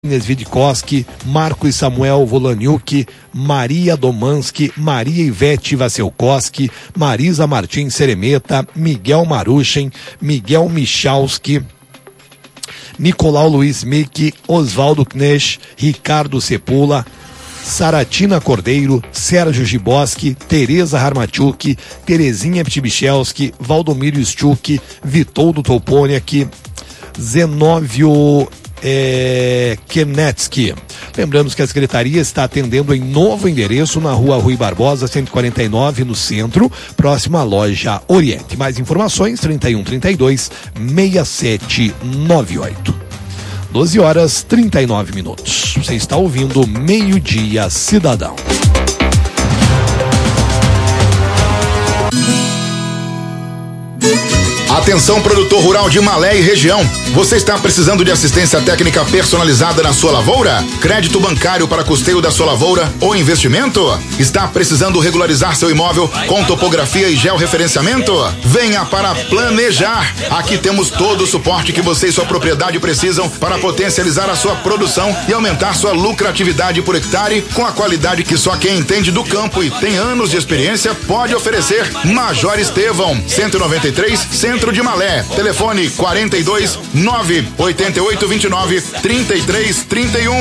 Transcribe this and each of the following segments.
Vidikoski, Marcos Samuel Volaniuk, Maria Domanski, Maria Ivete Vasselkoski, Marisa Martins Seremeta, Miguel Maruchen, Miguel Michalski, Nicolau Luiz Mick, Oswaldo Knesch, Ricardo Sepula, Saratina Cordeiro, Sérgio Giboski, Tereza Harmachuk, Terezinha Ptibichelski, Valdomiro Stuk, Vitoldo Toponiak, Zenóvio Kenetsky. Lembramos que a Secretaria está atendendo em novo endereço na Rua Rui Barbosa, 149, no centro, próximo à loja Oriente. Mais informações, 3132-6798. 12 horas 39 minutos. Você está ouvindo Meio-Dia Cidadão. Atenção, produtor rural de Malé e região. Você está precisando de assistência técnica personalizada na sua lavoura? Crédito bancário para custeio da sua lavoura ou investimento? Está precisando regularizar seu imóvel com topografia e georreferenciamento? Venha para Planejar. Aqui temos todo o suporte que você e sua propriedade precisam para potencializar a sua produção e aumentar sua lucratividade por hectare com a qualidade que só quem entende do campo e tem anos de experiência pode oferecer. Major Estevão, 193, Centro de Malé. Telefone 42 988 29 33 31.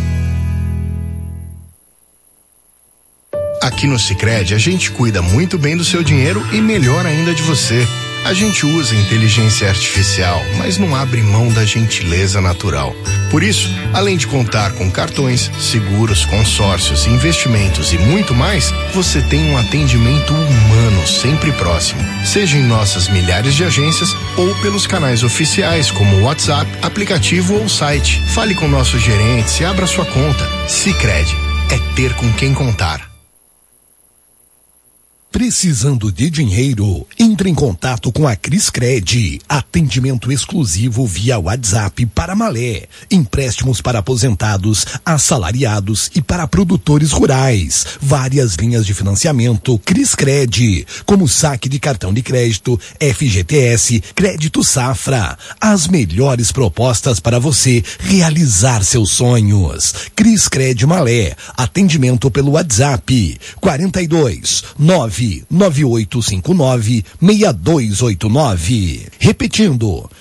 Aqui no Sicredi a gente cuida muito bem do seu dinheiro e melhor ainda de você. A gente usa inteligência artificial, mas não abre mão da gentileza natural. Por isso, além de contar com cartões, seguros, consórcios, investimentos e muito mais, você tem um atendimento humano sempre próximo. Seja em nossas milhares de agências ou pelos canais oficiais como WhatsApp, aplicativo ou site. Fale com nossos gerentes e abra sua conta. Sicredi é ter com quem contar. Precisando de dinheiro? Entre em contato com a Criscred. Atendimento exclusivo via WhatsApp para Malé. Empréstimos para aposentados, assalariados e para produtores rurais. Várias linhas de financiamento Criscred, como saque de cartão de crédito, FGTS, crédito safra. As melhores propostas para você realizar seus sonhos. Criscred Malé. Atendimento pelo WhatsApp 42 99859-6289. Repetindo,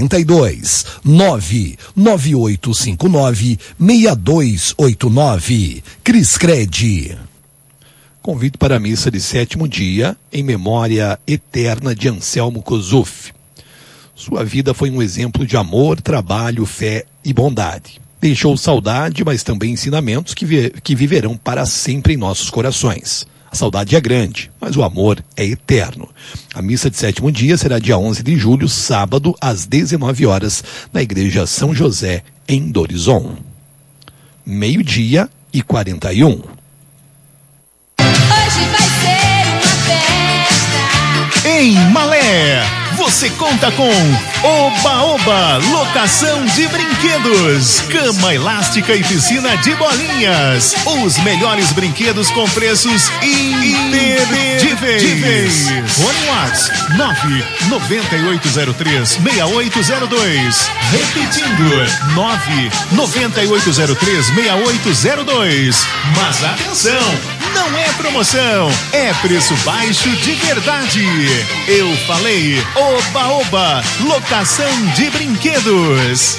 42-99859-6289. Criscred. Convite para a missa de 7º dia, em memória eterna de Anselmo Kossuf. Sua vida foi um exemplo de amor, trabalho, fé e bondade. Deixou saudade, mas também ensinamentos que viverão para sempre em nossos corações. A saudade é grande, mas o amor é eterno. A missa de 7º dia será dia 11 de julho, sábado, às 19 horas, na Igreja São José, em Dorizon. 12:41. Hoje vai ser uma festa. Em Malé, você conta com Oba Oba, locação de brinquedos, cama elástica e piscina de bolinhas. Os melhores brinquedos com preços imperdíveis. Fone WhatsApp 99803-6802. Repetindo, 99803-6802. Mas atenção, não é promoção, é preço baixo de verdade. Eu falei Oba Oba, locação de brinquedos.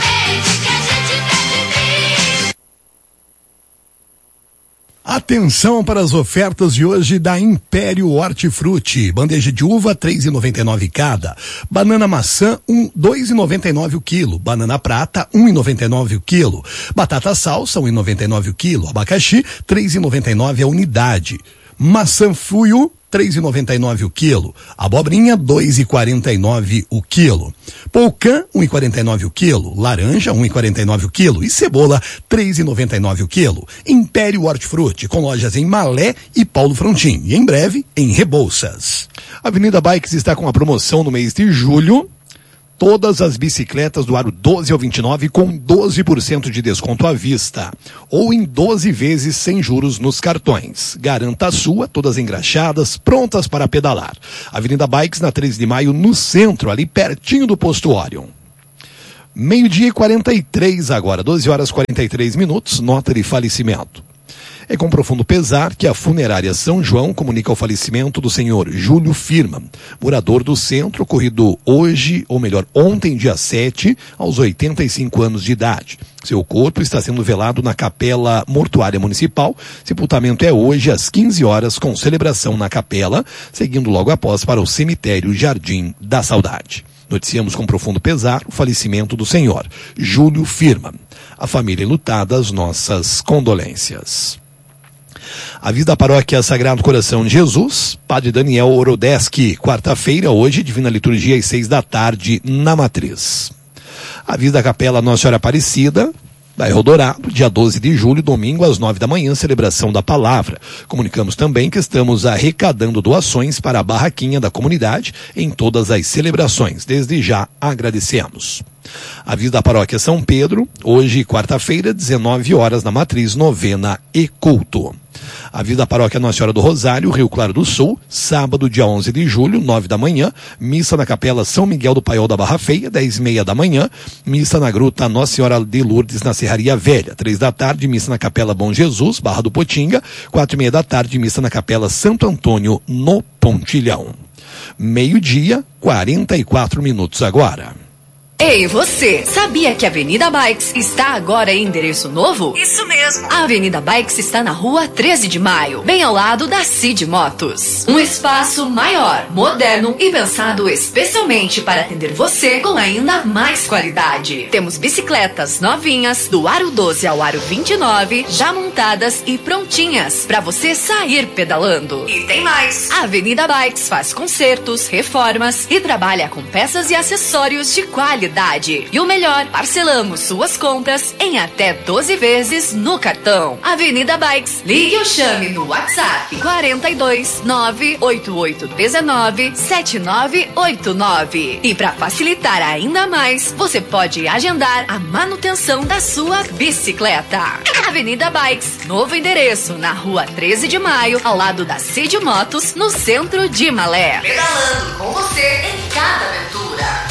Atenção para as ofertas de hoje da Império Hortifruti. Bandeja de uva, R$3,99 cada. Banana maçã, R$2,99 o quilo. Banana prata, R$1,99 o quilo. Batata salsa, R$1,99 o quilo. Abacaxi, R$3,99 a unidade. Maçã fuio, R$3,99 o quilo. Abobrinha, R$2,49 o quilo. Polcã, R$1,49 o quilo. Laranja, R$1,49 o quilo. E cebola, R$3,99 o quilo. Império Hortifruti, com lojas em Malé e Paulo Frontin. E em breve, em Rebouças. A Avenida Bikes está com a promoção no mês de julho. Todas as bicicletas do aro 12 ao 29 com 12% de desconto à vista. Ou em 12 vezes sem juros nos cartões. Garanta a sua, todas engraxadas, prontas para pedalar. Avenida Bikes na 13 de maio, no centro, ali pertinho do posto Orion. Meio-dia e 43 agora, 12 horas 43 minutos, nota de falecimento. É com profundo pesar que a funerária São João comunica o falecimento do senhor Júlio Firma, morador do centro, ocorrido ontem, dia 7, aos 85 anos de idade. Seu corpo está sendo velado na Capela Mortuária Municipal. Sepultamento é hoje às 15 horas, com celebração na capela, seguindo logo após para o cemitério Jardim da Saudade. Noticiamos com profundo pesar o falecimento do senhor Júlio Firma. A família enlutada, as nossas condolências. Aviso da Paróquia Sagrado Coração de Jesus, Padre Daniel Orodeski, quarta-feira, hoje, Divina Liturgia às 6 da tarde, na Matriz. Aviso da Capela Nossa Senhora Aparecida, bairro Dourado, dia 12 de julho, domingo, às 9 da manhã, celebração da palavra. Comunicamos também que estamos arrecadando doações para a barraquinha da comunidade em todas as celebrações. Desde já agradecemos. Aviso da Paróquia São Pedro, hoje, quarta-feira, 19 horas, na Matriz, novena e culto. Aviso da Paróquia Nossa Senhora do Rosário, Rio Claro do Sul, sábado, dia 11 de julho, 9 da manhã, missa na Capela São Miguel do Paiol da Barra Feia, 10h30 da manhã, missa na Gruta Nossa Senhora de Lourdes, na Serraria Velha, 3 da tarde, missa na Capela Bom Jesus, Barra do Potinga, 4h30 da tarde, missa na Capela Santo Antônio, no Pontilhão. Meio-dia, 44 minutos agora. Ei, você, sabia que a Avenida Bikes está agora em endereço novo? Isso mesmo! A Avenida Bikes está na rua 13 de maio, bem ao lado da Cid Motos. Um espaço maior, moderno e pensado especialmente para atender você com ainda mais qualidade. Temos bicicletas novinhas, do aro 12 ao aro 29, já montadas e prontinhas para você sair pedalando. E tem mais! A Avenida Bikes faz consertos, reformas e trabalha com peças e acessórios de qualidade. E o melhor, parcelamos suas compras em até 12 vezes no cartão. Avenida Bikes, ligue ou chame no WhatsApp 42 98819 7989. E para facilitar ainda mais, você pode agendar a manutenção da sua bicicleta. Avenida Bikes, novo endereço na rua 13 de maio, ao lado da Cid Motos, no centro de Malé. Pedalando com você em cada aventura.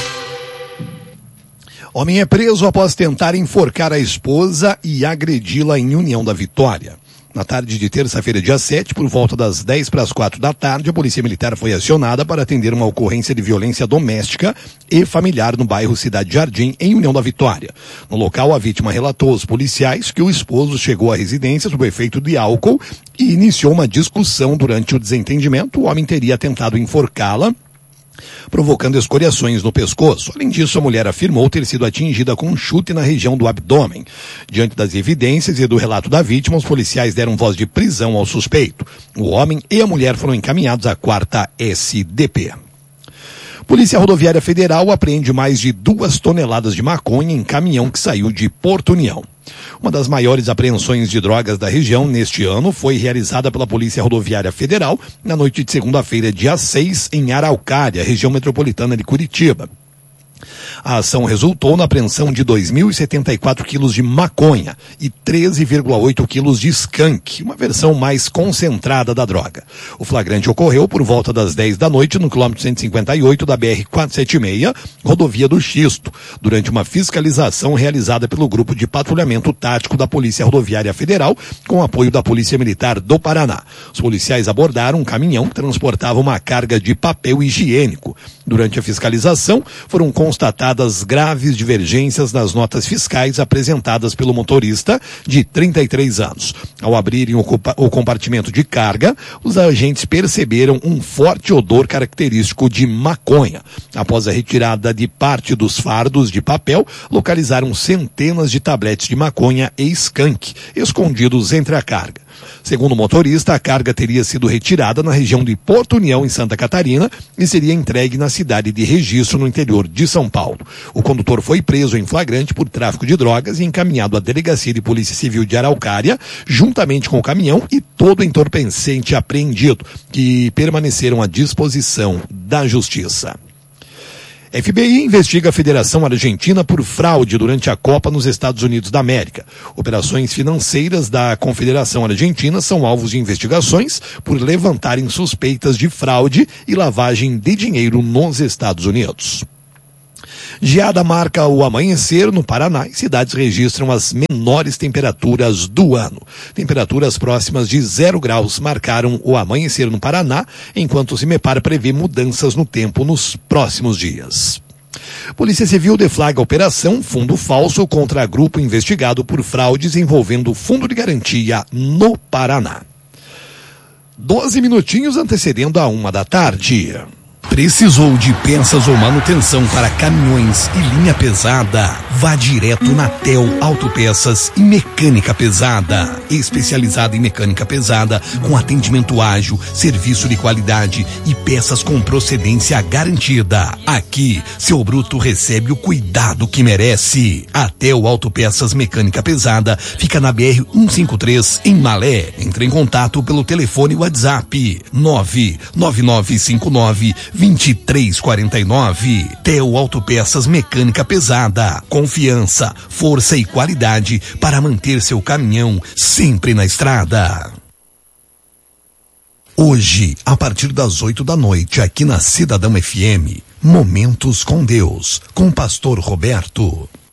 Homem é preso após tentar enforcar a esposa e agredi-la em União da Vitória. Na tarde de terça-feira, dia 7, por volta das 3:50 da tarde, a Polícia Militar foi acionada para atender uma ocorrência de violência doméstica e familiar no bairro Cidade Jardim, em União da Vitória. No local, a vítima relatou aos policiais que o esposo chegou à residência sob o efeito de álcool e iniciou uma discussão. Durante o desentendimento, o homem teria tentado enforcá-la, provocando escoriações no pescoço. Além disso, a mulher afirmou ter sido atingida com um chute na região do abdômen. Diante das evidências e do relato da vítima, os policiais deram voz de prisão ao suspeito. O homem e a mulher foram encaminhados à 4ª SDP. Polícia Rodoviária Federal apreende mais de 2 toneladas de maconha em caminhão que saiu de Porto União. Uma das maiores apreensões de drogas da região neste ano foi realizada pela Polícia Rodoviária Federal na noite de segunda-feira, dia 6, em Araucária, região metropolitana de Curitiba. A ação resultou na apreensão de 2.074 quilos de maconha e 13,8 quilos de skunk, uma versão mais concentrada da droga. O flagrante ocorreu por volta das 10 da noite no quilômetro 158 da BR-476, rodovia do Xisto, durante uma fiscalização realizada pelo Grupo de Patrulhamento Tático da Polícia Rodoviária Federal, com apoio da Polícia Militar do Paraná. Os policiais abordaram um caminhão que transportava uma carga de papel higiênico. Durante a fiscalização, foram constatadas graves divergências nas notas fiscais apresentadas pelo motorista de 33 anos. Ao abrirem o compartimento de carga, os agentes perceberam um forte odor característico de maconha. Após a retirada de parte dos fardos de papel, localizaram centenas de tabletes de maconha e skunk, escondidos entre a carga. Segundo o motorista, a carga teria sido retirada na região de Porto União, em Santa Catarina, e seria entregue na cidade de Registro, no interior de São Paulo. O condutor foi preso em flagrante por tráfico de drogas e encaminhado à Delegacia de Polícia Civil de Araucária, juntamente com o caminhão e todo o entorpecente apreendido, que permaneceram à disposição da Justiça. FBI investiga a Federação Argentina por fraude durante a Copa nos Estados Unidos da América. Operações financeiras da Confederação Argentina são alvos de investigações por levantarem suspeitas de fraude e lavagem de dinheiro nos Estados Unidos. Geada marca o amanhecer no Paraná e cidades registram as menores temperaturas do ano. Temperaturas próximas de 0 graus marcaram o amanhecer no Paraná, enquanto o CIMEPAR prevê mudanças no tempo nos próximos dias. Polícia Civil deflagra a operação Fundo Falso contra grupo investigado por fraudes envolvendo fundo de garantia no Paraná. 12 minutinhos antecedendo a 1 da tarde. Precisou de peças ou manutenção para caminhões e linha pesada? Vá direto na TEL Autopeças e Mecânica Pesada. Especializada em mecânica pesada, com atendimento ágil, serviço de qualidade e peças com procedência garantida. Aqui, seu bruto recebe o cuidado que merece. A TEL Autopeças Mecânica Pesada fica na BR-153, em Malé. Entre em contato pelo telefone WhatsApp 99959-2349. TEL Autopeças Mecânica Pesada. Confiança, força e qualidade para manter seu caminhão sempre na estrada. Hoje, a partir das 8 da noite, aqui na Cidadão FM, Momentos com Deus, com o pastor Roberto.